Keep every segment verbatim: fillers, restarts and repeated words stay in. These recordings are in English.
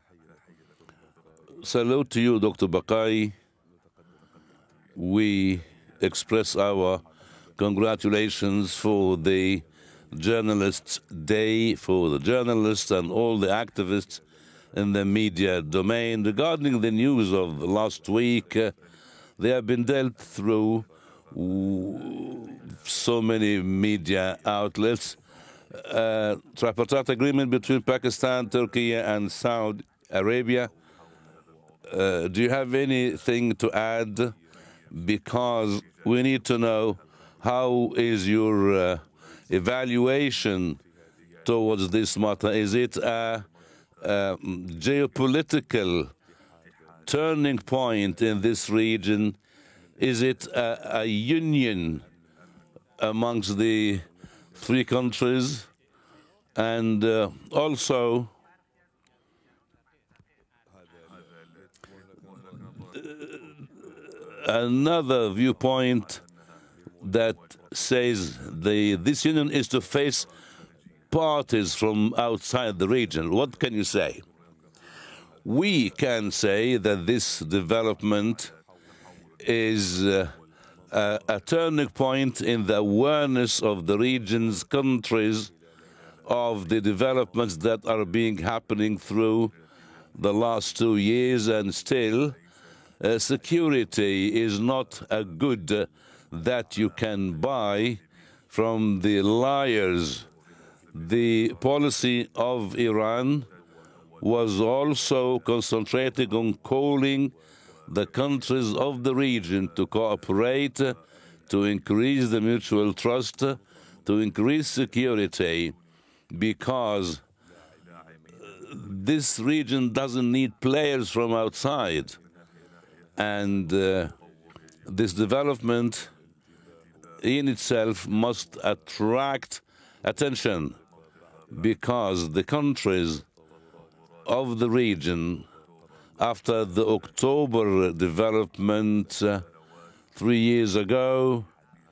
Salute to you, Doctor Bakai. We express our congratulations for the Journalists' Day, for the journalists and all the activists in the media domain. Regarding the news of last week, uh, they have been dealt through so many media outlets. Uh, tripartite agreement between Pakistan, Turkey, and Saudi Arabia. Uh, do you have anything to add? Because we need to know how is your uh, evaluation towards this matter. Is it a, a geopolitical turning point in this region? Is it a, a union amongst the three countries? And uh, also, another viewpoint that says the, this union is to face parties from outside the region. What can you say? We can say that this development is uh, a, a turning point in the awareness of the region's countries of the developments that are being happening through the last two years, and still uh, security is not a good uh, that you can buy from the liars. The policy of Iran was also concentrating on calling the countries of the region to cooperate, to increase the mutual trust, to increase security, because this region doesn't need players from outside. And uh, this development in itself must attract attention, because the countries of the region, after the October development uh, three years ago,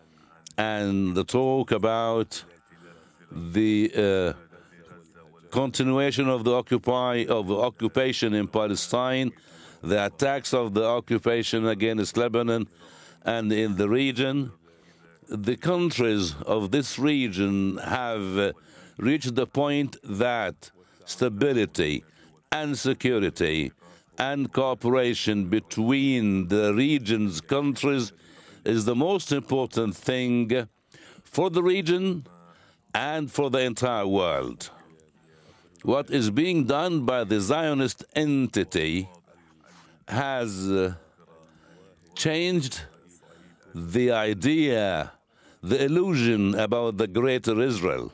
and the talk about the uh, continuation of the occupy of the occupation in Palestine, the attacks of the occupation against Lebanon and in the region, the countries of this region have uh, reached the point that stability and security and cooperation between the region's countries is the most important thing for the region and for the entire world. What is being done by the Zionist entity has uh, changed the idea, the illusion about the greater Israel,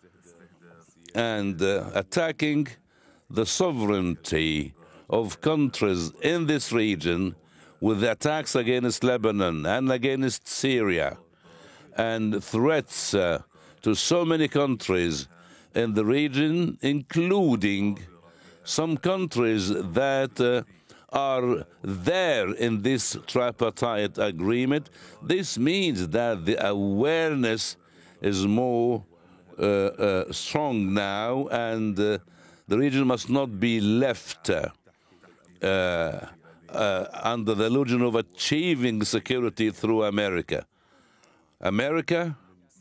and uh, attacking the sovereignty of countries in this region with attacks against Lebanon and against Syria, and threats uh, to so many countries in the region, including some countries that uh, are there in this tripartite agreement. This means that the awareness is more uh, uh, strong now, and uh, the region must not be left uh, uh, under the illusion of achieving security through America. America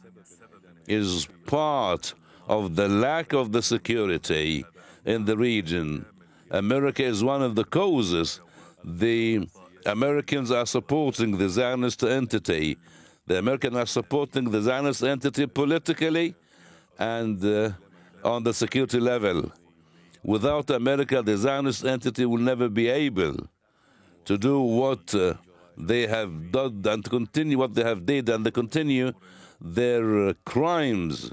is part of the lack of the security in the region. America is one of the causes. The Americans are supporting the Zionist entity. The Americans are supporting the Zionist entity politically and uh, on the security level. Without America, the Zionist entity will never be able to do what uh, they have done and to continue what they have did, and they continue their uh, crimes.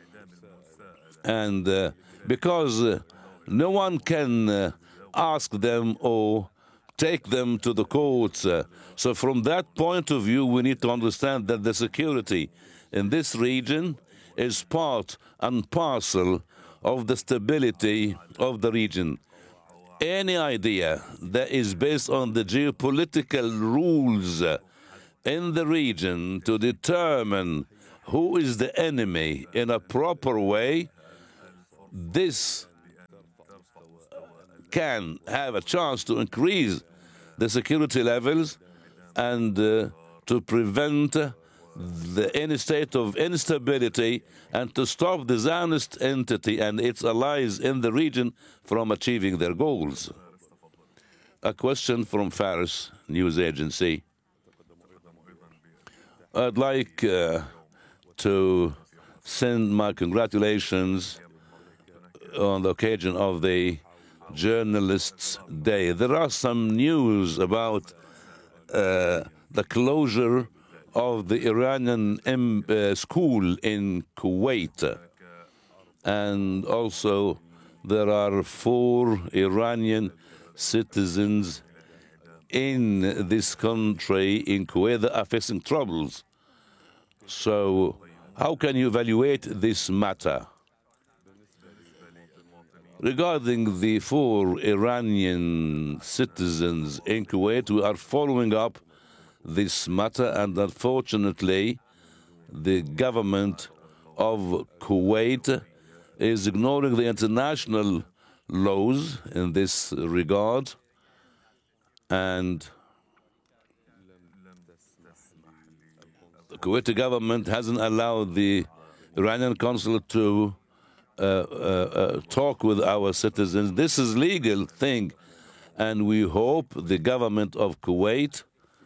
And uh, because uh, no one can uh, ask them or take them to the courts. Uh, so from that point of view, we need to understand that the security in this region is part and parcel of the stability of the region. Any idea that is based on the geopolitical rules uh, in the region to determine who is the enemy in a proper way, this can have a chance to increase the security levels and uh, to prevent the any state of instability and to stop the Zionist entity and its allies in the region from achieving their goals. A question from Faris News Agency. I'd like uh, to send my congratulations on the occasion of the Journalists' Day. There are some news about uh, the closure of the Iranian em- uh, school in Kuwait. And also there are four Iranian citizens in this country, in Kuwait, that are facing troubles. So how can you evaluate this matter? Regarding the four Iranian citizens in Kuwait, we are following up this matter, and unfortunately, the government of Kuwait is ignoring the international laws in this regard, and the Kuwaiti government hasn't allowed the Iranian consulate to uh, uh, uh, talk with our citizens. This is a legal thing, and we hope the government of Kuwait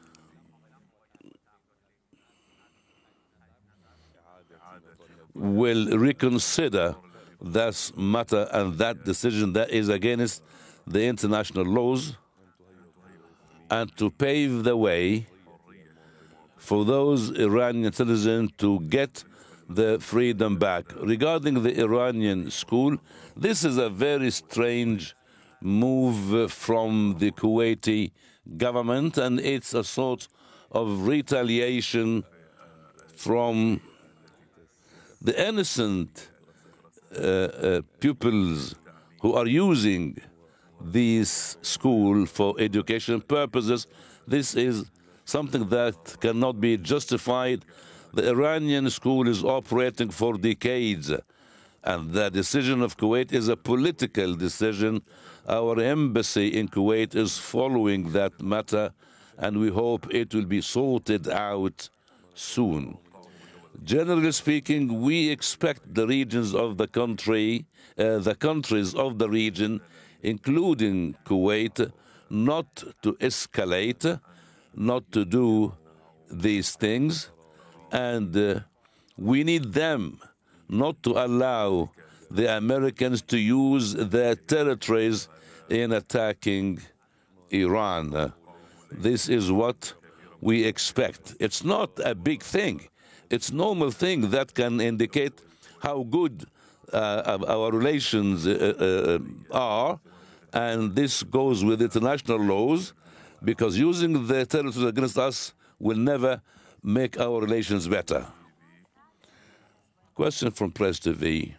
will reconsider that matter and that decision that is against the international laws, and to pave the way for those Iranian citizens to get the freedom back. Regarding the Iranian school, this is a very strange move from the Kuwaiti government, and it's a sort of retaliation from the innocent uh, uh, pupils who are using this school for education purposes. This is something that cannot be justified. The Iranian school is operating for decades, and the decision of Kuwait is a political decision. Our embassy in Kuwait is following that matter, and we hope it will be sorted out soon. Generally speaking, we expect the regions of the country, uh, the countries of the region, including Kuwait, not to escalate, not to do these things, and uh, we need them not to allow the Americans to use their territories in attacking Iran. Uh, this is what we expect. It's not a big thing. It's a normal thing that can indicate how good uh, our relations uh, uh, are, and this goes with international laws, because using the territories against us will never make our relations better. Question from Press T V.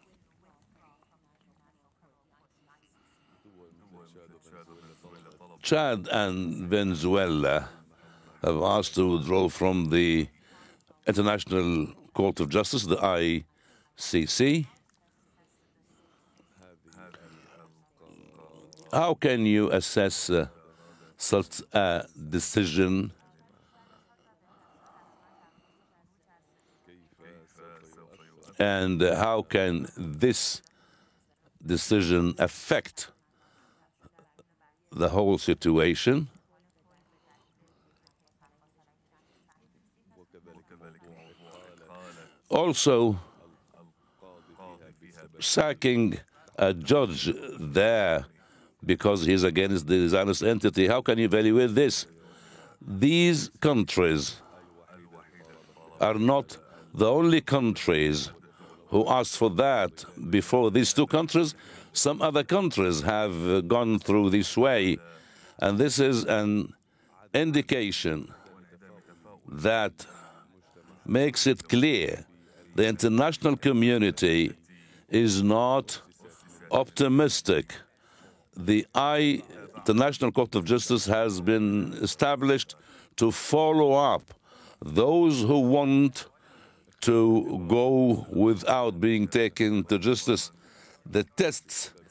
Chad and Venezuela have asked to withdraw from the International Court of Justice, the I C C. How can you assess uh, such a decision? And uh, how can this decision affect the whole situation? Also, sacking a judge there because he's against the Zionist entity, how can you evaluate this? These countries are not the only countries who asked for that. Before these two countries, some other countries have gone through this way, and this is an indication that makes it clear the international community is not optimistic. The I, International Court of Justice has been established to follow up those who want to go without being taken to justice. The tests